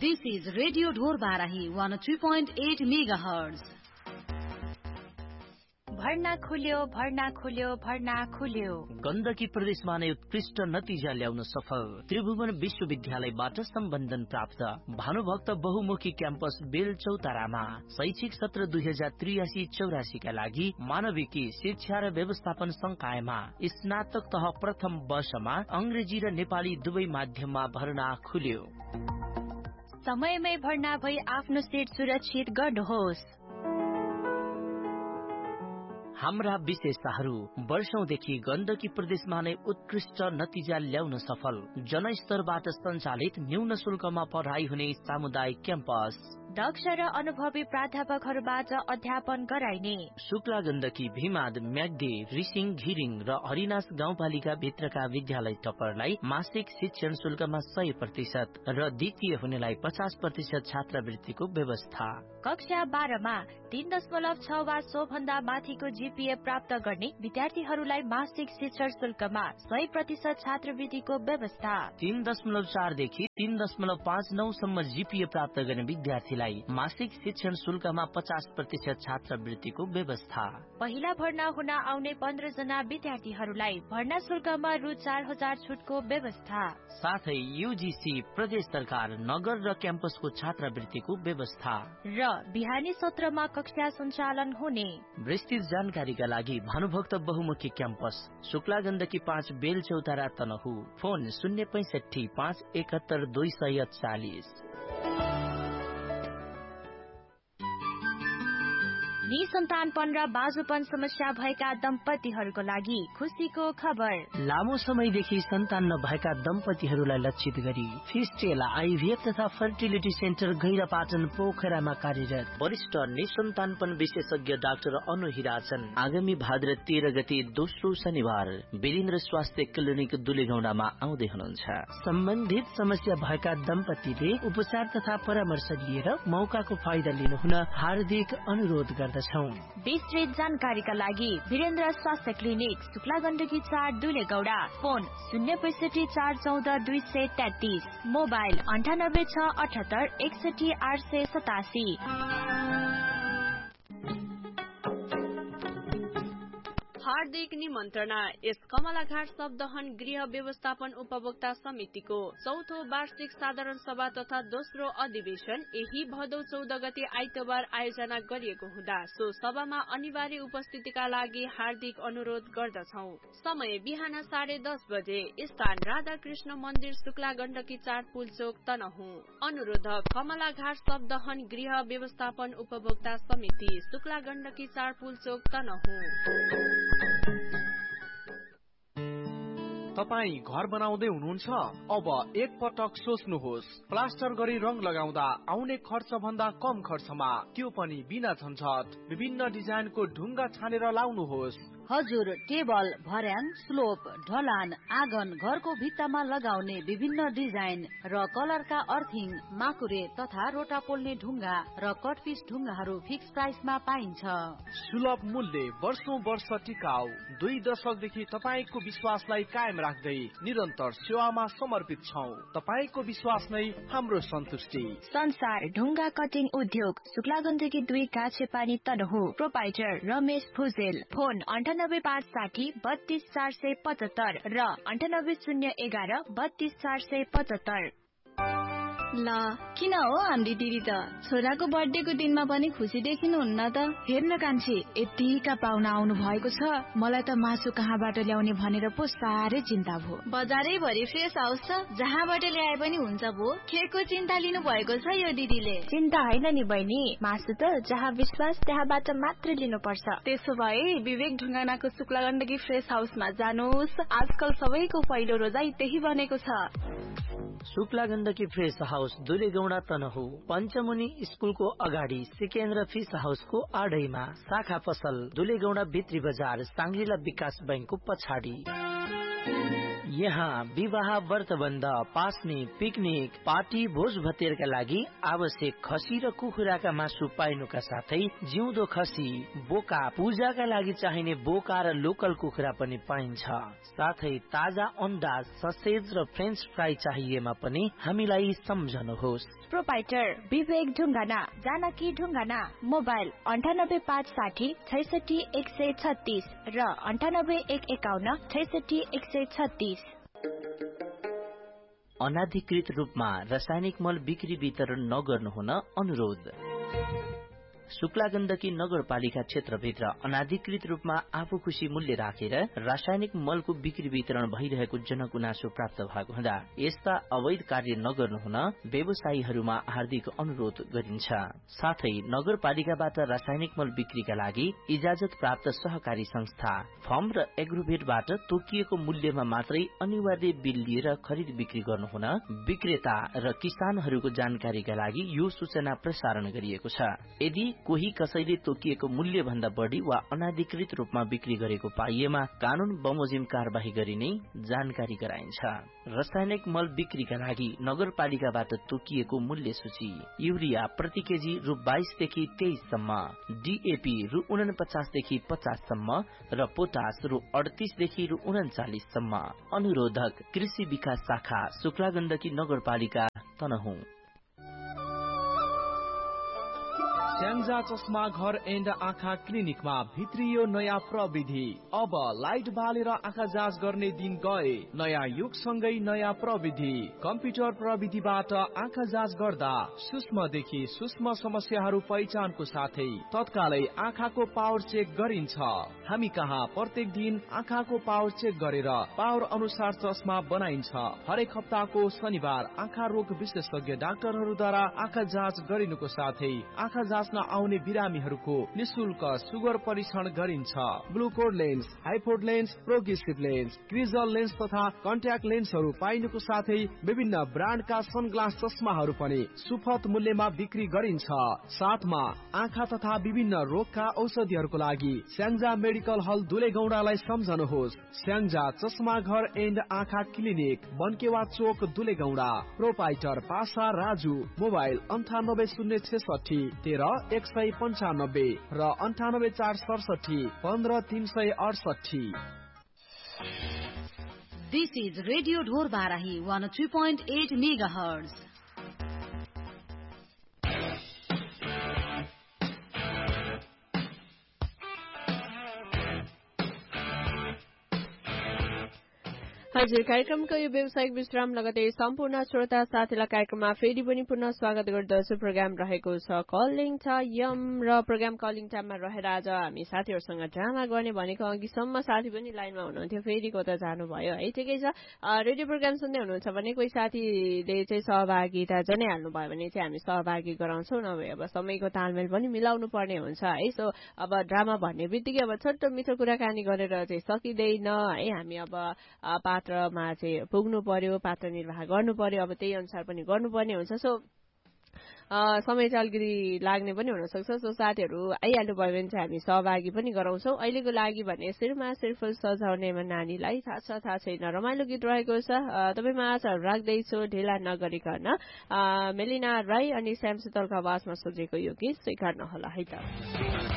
This is Radio Dhor Barahi 102.8 MHz. भर्ना खुल्यो गण्डकी प्रदेशमा नै उत्कृष्ट नतिजा ल्याउन सफल त्रिभुवन विश्वविद्यालयबाट सम्बन्धन प्राप्त भानुभक्त बहुमुखी क्याम्पस बेलचौतारामा शैक्षिक सत्र 2083-84 का लागि मानविकी शिक्षा र व्यवस्थापन संकायमा स्नातक तह प्रथम वर्षमा अंग्रेजी र नेपाली दुवै माध्यममा भर्ना खुल्यो। समयमै भर्ना भई आफ्नो सीट सुरक्षित गर्नुहोस्। हाम्रा विशेषताहरू वर्षौंदेखि गण्डकी प्रदेशमा नै उत्कृष्ट नतिजा ल्याउन सफल जनस्तरबाट सञ्चालित न्यून शुल्कमा पढाइ हुने सामुदायिक क्याम्पस, दक्ष र अनुभवी प्राध्यापकहरूबाट अध्यापन गराइने शुक्ला गण्डकी, भीमाद, म्याग्दी, रिसिङ, घिरिङ र हरिनास गाउँपालिका भित्रका विद्यालय टपरलाई मासिक शिक्षण शुल्कमा 100% र द्वितीय हुनेलाई 50% छात्रवृत्तिको व्यवस्था। कक्षा 12 मा 3.6 वा सो भन्दा माथिको जीपीए प्राप्त गर्ने विद्यार्थीहरूलाई मासिक शिक्षण शुल्कमा 100% छात्रवृत्तिको व्यवस्था। 3.4 देखि 3.59 सम्म जीपीए प्राप्त गर्ने विद्यार्थीलाई मासिक शिक्षण शुल्कमा 50% छात्रवृत्तिको व्यवस्था। पहिला भर्ना हुन आउने 15 जना विद्यार्थीहरूलाई भर्ना शुल्कमा रु 4000 छुटको व्यवस्था। साथै यूजीसी, प्रदेश सरकार, नगर र क्याम्पसको छात्रवृत्तिको व्यवस्था र बिहानी सत्रमा कक्षा सञ्चालन हुने। विस्तृत जानकारीका लागि भानुभक्त बहुमुखी क्याम्पस, शुक्ला गण्डकी 5, बेलचौतारा, तनहु। फोन 065 571 240। निसन्तानपन र बाजुपन समस्या भएका दम्पतिहरूको लागि खुसीको खबर। लामो समयदेखि सन्तान नभएका दम्पतिहरूलाई लक्षित गरी फिस्टेल आईभीएफ तथा फर्टिलिटी सेन्टर गैरापाटन पोखरामा कार्यरत वरिष्ठ निसन्तानपन विशेषज्ञ डाक्टर अनु हिराचन आगामी भाद्र 13 गते दोस्रो शनिबार वीरेन्द्र स्वास्थ्य क्लिनिक दुलेगौडामा आउँदै हुनुहुन्छ। सम्बन्धित समस्या भएका दम्पतिले उपचार तथा परामर्श लिएर मौकाको फाइदा लिनुहुन हार्दिक अनुरोध गर्दछौं। विस्तृत जानकारीका लागि वीरेन्द्र स्वास्थ्य clinic, Shukla Gandaki 4, दुलेगौडा। Phone 065 414 233। Mobile 98 678 61 887। हार्दिक निमन्त्रणा यस कमलाघाट शब्दहन गृह व्यवस्थापन उपभोक्ता समितिको चौथो वार्षिक साधारण सभा तथा दोस्रो अधिवेशन यही भदौ 14 गते आइतबार आयोजना गरिएको हुँदा सो सभामा अनिवार्य उपस्थितिका लागि हार्दिक अनुरोध गर्दछौ। समय बिहान 10:30 बजे। स्थान राधाकृष्ण मन्दिर, शुक्ला गण्डकी 4, पुलचोक, तनहु। अनुरोधक कमलाघाट शब्दहन गृह व्यवस्थापन उपभोक्ता समिति, शुक्ला गण्डकी 4, पुलचोक, तनहु। तपाई घर बनाउँदै हुनुहुन्छ? अब एक पटक सोच्नुहोस्, प्लास्टर गरी रंग लगाउँदा आउने खर्च भन्दा कम खर्चमा, त्यो पनि बिना झन्झट विभिन्न डिजाइनको ढुङ्गा छानेर लाउनुहोस्। हजुर, टेबल, भर्याङ, स्लोप, ढलान, आँगन, घरको भित्तामा लगाउने विभिन्न डिजाइन र कलरका अर्थिङ, माकुरे तथा रोटा पोल्ने ढुङ्गा र कटपिस ढुङ्गाहरू फिक्स प्राइसमा पाइन्छ। सुलभ मूल्य, वर्षौं वर्ष टिकाउ। 2 दशकदेखि तपाईको विश्वासलाई कायम राख्दै निरन्तर सेवामा समर्पित छौं। तपाईको विश्वास नै हाम्रो सन्तुष्टि। संसार ढुङ्गा कटिङ उद्योग, शुक्ला गण्डकी 2, काछेपानी, तनहु। प्रोपाइटर रमेश भुजेल। फोन 98 560 32 475 र 98 011 32 475। ल किन हो हाम्री दिदी त छोराको बर्थडेको दिनमा पनि खुसी देखिनुहुन्न त? हेर्न कान्छी, यतिका पाहुना आउनु भएको छ, मलाई त मासु कहाँबाट ल्याउने भनेर पो साह्रै चिन्ता भयो। बजारै भरि फ्रेस हाउस छ, जहाँबाट ल्याए पनि हुन्छ भो। केको चिन्ता लिनु भएको छ यो दिदीले? चिन्ता होइन नि बहिनी, मासु त जहाँ विश्वास त्यहाँबाट मात्र लिनुपर्छ। त्यसो भए विवेक ढुङ्गानाको शुक्ला गण्डकी फ्रेस हाउसमा जानुहोस्। आजकल सबैको पहिलो रोजाइ त्यही बनेको छ। Shukla Gandaki fresh house, दुलेगौडा, Tanahun. पञ्चमुनि स्कुलको अगाडि सिकेन्द्र फिस हाउसको आडैमा, शाखा पसल दुलेगौडा भित्री बजार, साङ्ग्रिला विकास बैंकको पछाडि। यहाँ विवाह व्रतबन्ध पास्ने पिकनिक पार्टी भोज भतेरका लागि आवश्यक खसी र कुखुराका मासु पाइनुका साथै जिउँदो खसी बोका पूजाका लागि चाहिने बोका र लोकल कुखुरा पनि पाइन्छ। साथै ताजा अन्डा ससेज र फ्रेन्च फ्राई चाहिएमा पनि हामीलाई सम्झनुहोस्। प्रोपाइटर विवेक ढुङ्गाना जानकी ढुङ्गाना मोबाइल 9856 66 136 र 9851 66 136। अनाधिकृत रूपमा रासायनिक मल बिक्री वितरण नगर्नुहुन अनुरोध। शुक्ला गण्डकी नगरपालिका क्षेत्रभित्र अनाधिकृत रूपमा आफू खुशी मूल्य राखेर रासायनिक मलको बिक्री वितरण भइरहेको जनगुनासो प्राप्त भएको हुँदा यस्ता अवैध कार्य नगर्नुहुन व्यवसायीहरूमा हार्दिक अनुरोध गरिन्छ। साथै नगरपालिकाबाट रासायनिक मल बिक्रीका लागि इजाजत प्राप्त सहकारी संस्था फर्म र एग्रोभेटबाट तोकिएको मूल्यमा मात्रै अनिवार्य बिल लिएर खरिद बिक्री गर्नुहुन विक्रेता र किसानहरूको जानकारीका लागि यो सूचना प्रसारण गरिएको छ। यदि कोही कसैले तोकिएको मूल्य भन्दा बढ़ी वा अनाधिकृत रूपमा बिक्री गरेको पाइएमा कानून बमोजिम कार्यवाही गरिने जानकारी गराइन्छ। रासायनिक मल बिक्रीका लागि नगरपालिकाबाट तोकिएको मूल्य सूची: युरिया प्रति केजी रु 22 देखि 23 सम्म, डीएपी रु 49 देखि 50 सम्म र पोटास रु 38 देखि रु 39 सम्म। अनुरोधक कृषि विकास शाखा शुक्ला गण्डकी नगरपालिका तनहुँ। स्याङ्जा चस्मा घर एन्ड आँखा क्लिनिकमा भित्रियो नयाँ प्रविधि। अब लाइट बालेर आँखा जाँच गर्ने दिन गए। नयाँ युगसँगै नयाँ प्रविधि। कम्प्युटर प्रविधिबाट आँखा जाँच गर्दा सूक्ष्मदेखि सूक्ष्म समस्याहरू पहिचानको साथै तत्कालै आँखाको पावर चेक गरिन्छ। हामी कहाँ प्रत्येक दिन आँखाको पावर चेक गरेर पावर अनुसार चस्मा बनाइन्छ। हरेक हप्ताको शनिबार आँखा रोग विशेषज्ञ डाक्टरहरूद्वारा आँखा जाँच गरिनुको साथै आँखा जाँच्न आउने बिरामीहरूको निशुल्क सुगर परीक्षण गरिन्छ। ग्लुकोड lens, हाइपोड lens, progressive lens, क्रिजल lens तथा कन्ट्याक्ट लेन्सहरू पाइनुको साथै विभिन्न ब्रान्डका सनग्लास चस्माहरू पनि सुपथ मूल्यमा बिक्री गरिन्छ। साथमा आँखा तथा विभिन्न रोगका औषधिहरूको लागि स्याङ्जा मेडिकल हल दुलेगौडालाई सम्झनुहोस्। स्याङ्जा चस्मा घर एन्ड आँखा क्लिनिक, बनकेवा चोक, दुलेगौडा। प्रोपाइटर पासा राजु। मोबाइल 9806 13 195 र 98467 15368। This is Radio Dhor Barahi 103.8 MHz. हजुर, कार्यक्रमको यो व्यावसायिक विश्राम लगतै सम्पूर्ण श्रोता साथीलाई कार्यक्रममा फेरि पनि पुनः स्वागत गर्दछु। प्रोग्राम रहेको छ कलिङ टाइम र प्रोग्राम कलिङ टाइममा रहेर आज हामी साथीहरूसँग ड्रामा गर्ने भनेको अघिसम्म साथी पनि लाइनमा हुनुहुन्थ्यो, फेरि कता जानुभयो है। ठिकै छ, रेडियो प्रोग्राम सुन्दै हुनुहुन्छ भने कोही साथीले चाहिँ सहभागिता जनाइहाल्नु भयो भने चाहिँ हामी सहभागी गराउँछौँ, नभए अब समयको तालमेल पनि मिलाउनु पर्ने हुन्छ है। सो अब ड्रामा भन्ने बित्तिकै अब छोटो मिठो कुराकानी गरेर चाहिँ सकिँदैन है। हामी अब पात्रमा चाहिँ पुग्नु पर्यो, पात्र निर्वाह गर्नु पर्यो, अब त्यही अनुसार पनि गर्नुपर्ने हुन्छ। सो समय चाहिँ अलिकति लाग्ने पनि हुनसक्छ। सो साथीहरू आइहाल्नु भयो भने चाहिँ हामी सहभागी पनि गराउँछौँ। अहिलेको लागि भने शिरमा सिर्फुल सजाउनेमा नानीलाई थाहा छैन रमाइलो गीत रहेको छ। तपाईँमा आशा राख्दैछु ढिला नगरिकन मेलिना राई अनि श्याम शीतलको आवाजमा सोचेको यो गीत स्वीकार नहोला है त।